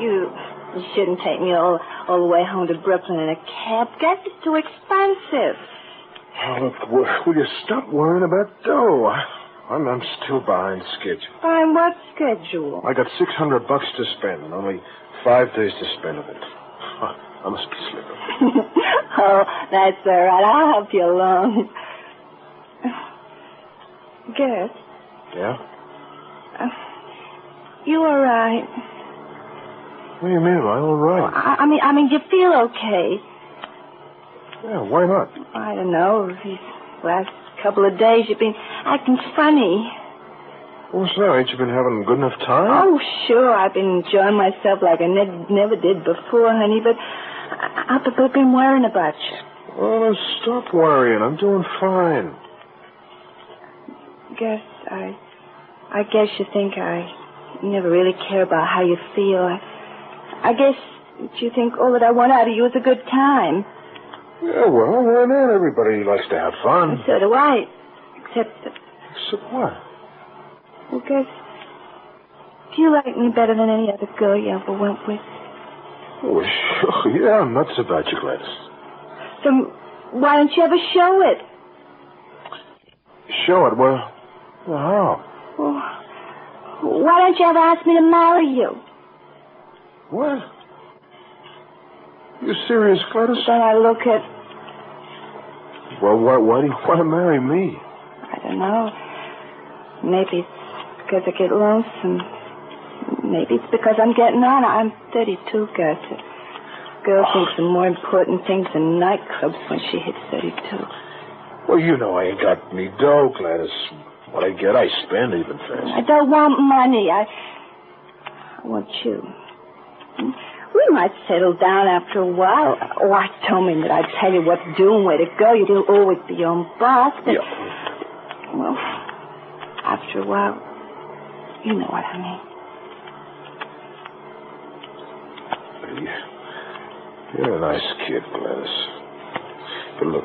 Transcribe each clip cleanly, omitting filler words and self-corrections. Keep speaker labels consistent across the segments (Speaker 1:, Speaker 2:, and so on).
Speaker 1: You shouldn't take me all the way home to Brooklyn in a cab. Gas is too expensive.
Speaker 2: Oh, look, will you stop worrying about dough? I'm still behind schedule.
Speaker 1: Behind what schedule?
Speaker 2: I got $600 to spend and only 5 days to spend of it. I must be slipping.
Speaker 1: Oh, that's all right. I'll help you along. Gus.
Speaker 2: Yeah?
Speaker 1: You all right?
Speaker 2: What do you mean, am I all right?
Speaker 1: I mean, do you feel okay?
Speaker 2: Yeah, why not?
Speaker 1: I don't know. These last couple of days you've been acting funny.
Speaker 2: What's that? Ain't you been having a good enough time?
Speaker 1: Oh, sure. I've been enjoying myself like I never did before, honey, but I've been worrying about you.
Speaker 2: Well, then stop worrying. I'm doing fine.
Speaker 1: Gus, I guess you think I never really care about how you feel. I guess you think all that I want out of you is a good time.
Speaker 2: Yeah, well, why not? Everybody likes to have fun.
Speaker 1: So do I. Except
Speaker 2: what?
Speaker 1: Well, Gus, do you like me better than any other girl you ever went with?
Speaker 2: Oh, sure. Yeah, I'm nuts about you, Gladys.
Speaker 1: So why don't you ever show it?
Speaker 2: Show it? Well, how?
Speaker 1: Well, why don't you ever ask me to marry you?
Speaker 2: What? You serious, Gladys?
Speaker 1: Then I look at...
Speaker 2: Well, why do you want to marry me?
Speaker 1: I don't know. Maybe it's because I get lonesome. Maybe it's because I'm getting on. I'm 32, Gus. A girl thinks of more important things than nightclubs when she hits 32.
Speaker 2: Well, you know I ain't got any dough, Gladys. What I get, I spend even fast.
Speaker 1: I don't want money. I want you. We might settle down after a while. Oh, I told me that I'd tell you what to do and where to go. You'd always be your own boss. But,
Speaker 2: yeah.
Speaker 1: Well, after a while, you know what I mean.
Speaker 2: You're a nice kid, Gladys. But look,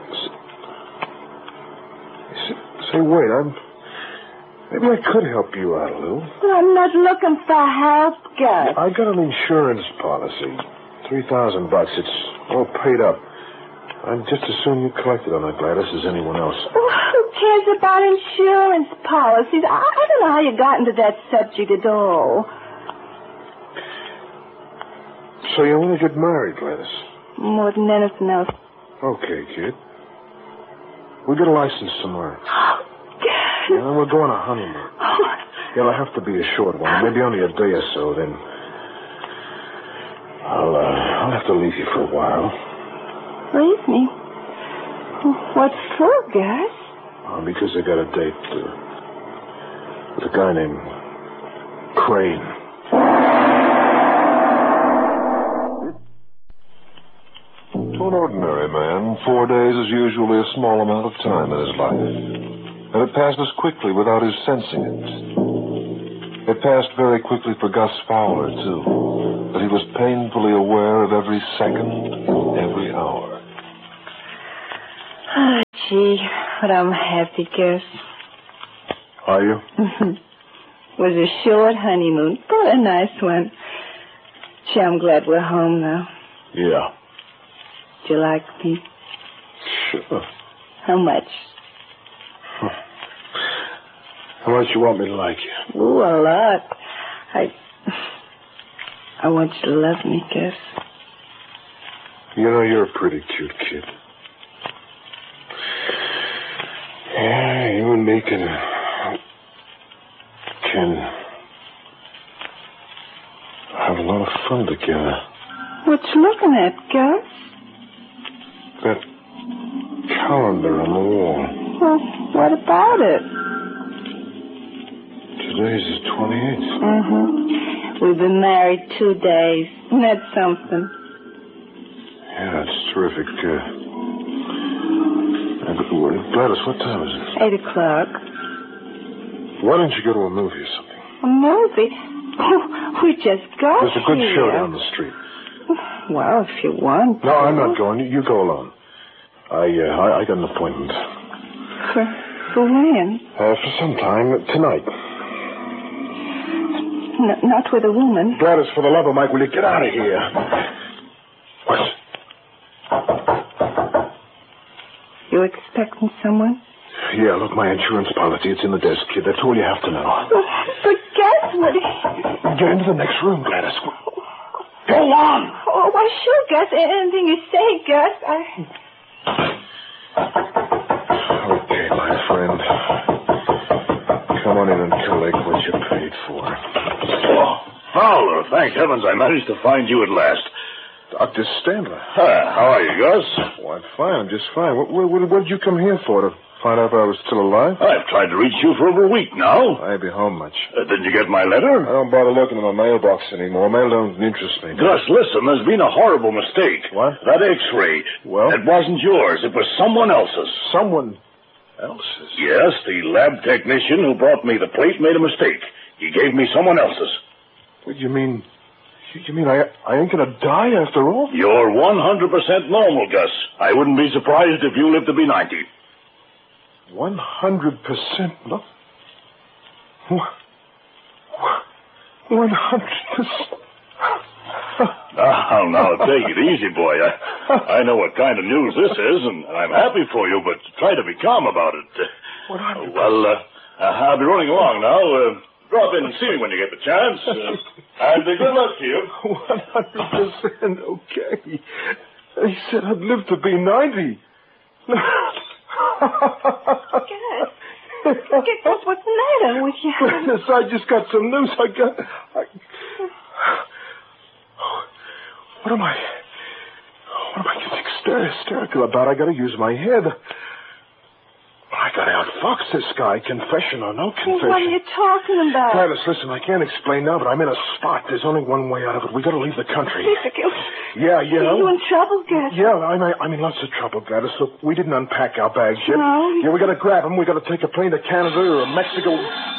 Speaker 2: say, wait, maybe I could help you out a little.
Speaker 1: But I'm not looking for help, Gus.
Speaker 2: I got an insurance policy. $3,000. It's all paid up. I'd just as soon you collected on that, Gladys, as anyone else.
Speaker 1: Well, who cares about insurance policies? I don't know how you got into that subject at all.
Speaker 2: So you want to get married, Gladys?
Speaker 1: More than anything else.
Speaker 2: Okay, kid. We'll get a license tomorrow.
Speaker 1: Oh, Gus.
Speaker 2: And then we'll go on a honeymoon. It'll have to be a short one, maybe only a day or so, then I'll have to leave you for a while.
Speaker 1: Leave me? What for, Gus?
Speaker 2: Because I got a date with a guy named Crane.
Speaker 3: To an ordinary man, 4 days is usually a small amount of time in his life. And it passes quickly without his sensing it. It passed very quickly for Gus Fowler, too. But he was painfully aware of every second and every hour.
Speaker 1: Oh, gee, but I'm happy, Gus.
Speaker 2: Are you?
Speaker 1: Was a short honeymoon, but a nice one. Gee, I'm glad we're home now.
Speaker 2: Yeah.
Speaker 1: Do you like me?
Speaker 2: Sure.
Speaker 1: How much?
Speaker 2: How much you want me to like you?
Speaker 1: Ooh, a lot. I want you to love me, Gus.
Speaker 2: You know, you're a pretty cute kid. Yeah, you and me can have a lot of fun together.
Speaker 1: What you looking at, Gus?
Speaker 2: That calendar on the wall.
Speaker 1: Well, what about it?
Speaker 2: Today's the 28th.
Speaker 1: Mm-hmm. We've been married 2 days. Isn't that something?
Speaker 2: Yeah, it's terrific. Gladys, what time is it?
Speaker 1: 8 o'clock.
Speaker 2: Why don't you go to a movie or something?
Speaker 1: A movie? Oh, we just got
Speaker 2: There's a good
Speaker 1: here.
Speaker 2: show down the street.
Speaker 1: Well, if you want.
Speaker 2: No, I'm not going. You go alone. I got an appointment.
Speaker 1: For when?
Speaker 2: For some time tonight.
Speaker 1: Not with a woman.
Speaker 2: Gladys, for the love of Mike, will you get out of here? What?
Speaker 1: You expecting someone?
Speaker 2: Yeah, look, my insurance policy, it's in the desk, kid. That's all you have to know.
Speaker 1: But Gus, what...
Speaker 2: Get into the next room, Gladys. Go on!
Speaker 1: Oh, why, sure, Gus. Anything you say, Gus.
Speaker 2: Okay, my friend. Come on in and collect what you paid for.
Speaker 4: Oh, Fowler, thank heavens I managed to find you at last.
Speaker 2: Dr. Stanley.
Speaker 4: How are you, Gus?
Speaker 2: Oh, I'm fine. I'm just fine. What did you come here for? To find out if I was still alive?
Speaker 4: I've tried to reach you for over a week now.
Speaker 2: I'll be home much.
Speaker 4: Didn't you get my
Speaker 2: I
Speaker 4: letter?
Speaker 2: don't bother looking in my mailbox anymore. Mail don't interest me.
Speaker 4: Gus, listen, there's been a horrible mistake.
Speaker 2: What?
Speaker 4: That X-ray.
Speaker 2: Well?
Speaker 4: It wasn't yours. It was someone else's.
Speaker 2: Someone else's?
Speaker 4: Yes, the lab technician who brought me the plate made a mistake. He gave me someone else's.
Speaker 2: What do you mean? You mean I ain't gonna die after all?
Speaker 4: You're 100% normal, Gus. I wouldn't be surprised if you lived to be 90.
Speaker 2: 100%? No. 100%?
Speaker 4: Now, take it easy, boy. I know what kind of news this is, and I'm happy for you, but try to be calm about it.
Speaker 2: 100%?
Speaker 4: Well, I'll be running along now. Drop in and see me when you get the chance. And good luck to you.
Speaker 2: 100% okay. He said I'd live to be 90.
Speaker 1: Gus, what's the matter with you?
Speaker 2: Goodness, I just got some news. What am I getting hysterical about? I gotta use my head. I gotta outfox this guy, confession or no confession.
Speaker 1: What are you talking about?
Speaker 2: Gladys, listen, I can't explain now, but I'm in a spot. There's only one way out of it. We gotta leave the country. Yeah, you know.
Speaker 1: Are you in trouble, Gus?
Speaker 2: Yeah, I'm in lots of trouble, Gladys. Look, we didn't unpack our bags yet.
Speaker 1: No.
Speaker 2: Yeah, we gotta grab them. We gotta take a plane to Canada or Mexico.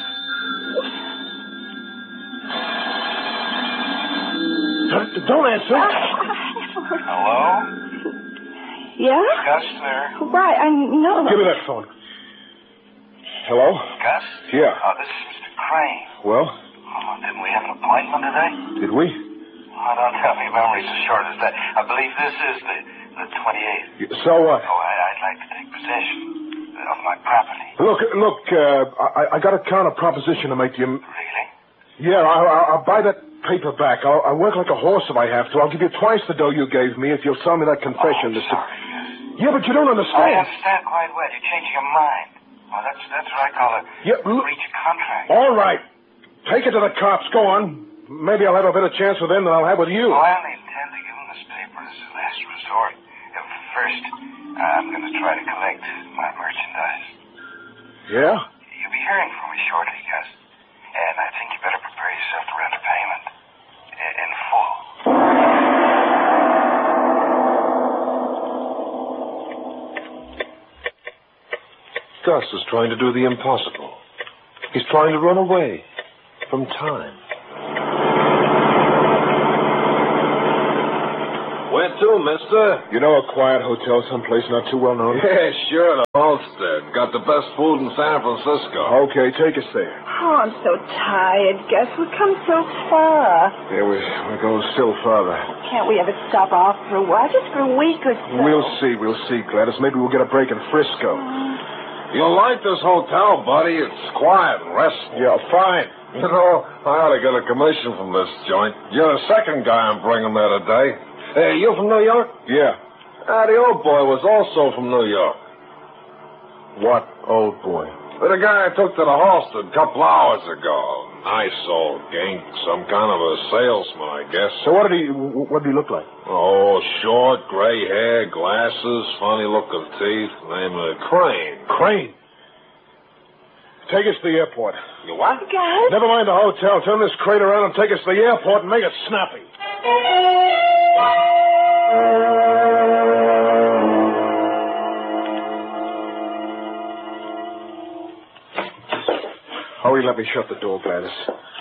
Speaker 2: Don't answer.
Speaker 5: Hello?
Speaker 1: Yeah?
Speaker 5: Gus there.
Speaker 1: Why, I know.
Speaker 2: Give me that phone. Hello?
Speaker 5: Gus?
Speaker 2: Yeah.
Speaker 5: This is Mr. Crane.
Speaker 2: Well,
Speaker 5: Didn't we have an appointment today?
Speaker 2: did we?
Speaker 5: Oh, don't tell me memory's as short as that. I believe this is the 28th.
Speaker 2: So what?
Speaker 5: Oh, I'd like to take possession of my property.
Speaker 2: Look, I got a counter proposition to make to you.
Speaker 5: Really?
Speaker 2: Yeah, I'll buy that paper back. I'll work like a horse if I have to. I'll give you twice the dough you gave me if you'll sell me that confession.
Speaker 5: Oh, sorry, Gus.
Speaker 2: Yeah, but you don't
Speaker 5: I
Speaker 2: understand.
Speaker 5: understand quite well. You're changing your mind. Well, that's what I call a breach of contract.
Speaker 2: All right. Take it to the cops. Go on. Maybe I'll have a better chance with them than I'll have with you.
Speaker 5: Oh, I only intend to give them this paper as a last resort. First, I'm going to try to collect my merchandise.
Speaker 2: Yeah?
Speaker 5: You'll be hearing from me shortly, Gus. And I think you better prepare yourself to render payment in full.
Speaker 3: Gus is trying to do the impossible. He's trying to run away from time.
Speaker 6: Where to, mister?
Speaker 2: You know a quiet hotel someplace not too well known?
Speaker 6: Yeah, sure, the Halstead. Got the best food in San Francisco.
Speaker 2: Okay, take us there.
Speaker 1: Oh, I'm so tired, Gus. We've come so far.
Speaker 2: Yeah, we're going still farther.
Speaker 1: Can't we ever stop off for a while? Just for a week or so.
Speaker 2: We'll see, Gladys. Maybe we'll get a break in Frisco.
Speaker 6: You'll like this hotel, buddy. It's quiet and restful.
Speaker 2: Yeah, fine.
Speaker 6: You know, I ought to get a commission from this joint. You're the second guy I'm bringing there today. Hey, you from New York?
Speaker 2: Yeah.
Speaker 6: The old boy was also from New York.
Speaker 2: What old boy?
Speaker 6: The guy I took to the Halstead a couple hours ago. Nice old gink. Some kind of a salesman, I guess.
Speaker 2: So what did he look like?
Speaker 6: Oh, short, gray hair, glasses, funny looking teeth. Name Crane.
Speaker 2: Crane. Take us to the airport.
Speaker 6: You what?
Speaker 1: Gus?
Speaker 2: Never mind the hotel. Turn this crate around and take us to the airport and make it snappy. Hurry, let me shut the door, Gladys.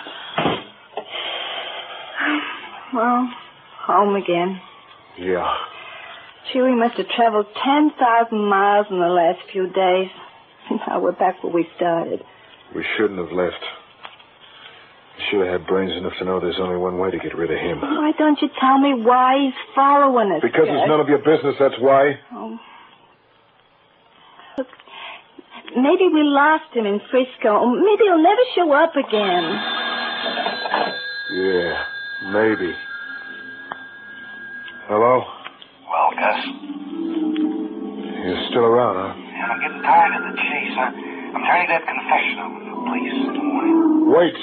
Speaker 1: Well, home again.
Speaker 2: Yeah.
Speaker 1: Gee, we must have traveled 10,000 miles in the last few days. Now we're back where we started.
Speaker 2: We shouldn't have left. Should have had brains enough to know there's only one way to get rid of him.
Speaker 1: Why don't you tell me why he's following us?
Speaker 2: Because it's none of your business, that's why.
Speaker 1: Oh. Look, maybe we lost him in Frisco. Maybe he'll never show up again.
Speaker 2: Yeah, maybe. Hello?
Speaker 5: Well, Gus?
Speaker 2: You're still around, huh?
Speaker 5: Yeah, I'm getting tired of the chase. I'm turning that confession over to the police in the morning.
Speaker 2: Wait,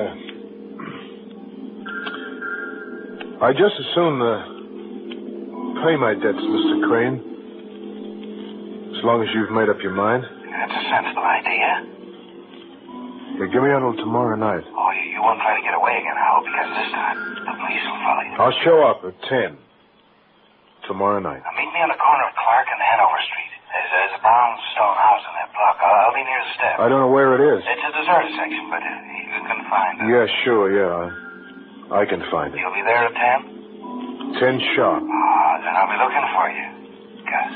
Speaker 2: I just as soon pay my debts, Mr. Crane. As long as you've made up your mind.
Speaker 5: That's a sensible idea.
Speaker 2: Yeah, give me until tomorrow night.
Speaker 5: Oh, you won't try to get away again, I hope, because this time the police will follow you.
Speaker 2: I'll show up at 10 tomorrow night.
Speaker 5: Now, meet me on the corner of Clark and Hanover Street. There's a brownstone house in that block. I'll be near the steps.
Speaker 2: I don't know where it is.
Speaker 5: It's a deserted section, but you can find it.
Speaker 2: Yeah, sure, yeah. I can find it.
Speaker 5: You'll be there at 10?
Speaker 2: 10 sharp.
Speaker 5: Oh, then I'll be looking for you, Gus.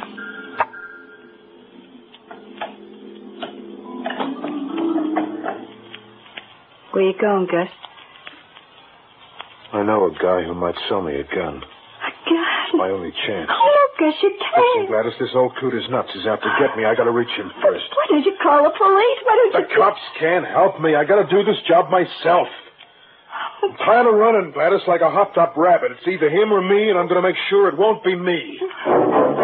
Speaker 1: Where you going, Gus?
Speaker 2: I know a guy who might sell me a gun.
Speaker 1: A gun?
Speaker 2: My only chance.
Speaker 1: Oh, look, Gus, you
Speaker 2: Listen,
Speaker 1: can't.
Speaker 2: Gladys, this old coot is nuts. He's out to get me. I gotta reach him first.
Speaker 1: Why don't you call the police? Why don't
Speaker 2: The
Speaker 1: you...
Speaker 2: cops can't help me. I gotta do this job myself. I'm tired of running, Gladys, like a hopped-up rabbit. It's either him or me, and I'm gonna make sure it won't be me.